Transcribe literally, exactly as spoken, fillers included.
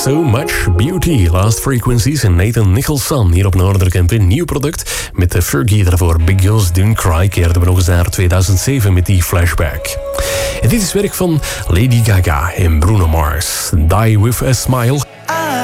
So Much Beauty, Last Frequencies en Nathan Nicholson hier op Noorderkamp. Een nieuw product met de Fergie daarvoor. Big Girls Don't Cry keerden we nog eens naar tweeduizend zeven met die Flashback. En dit is werk van Lady Gaga en Bruno Mars. Die With A Smile.